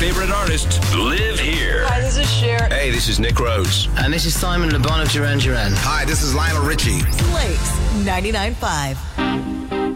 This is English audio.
favorite artists live here. Hi, this is Cher. Hey, this is Nick Rose. And this is Simon Le Bon of Duran Duran. Hi, this is Lionel Richie. Flakes 99.5.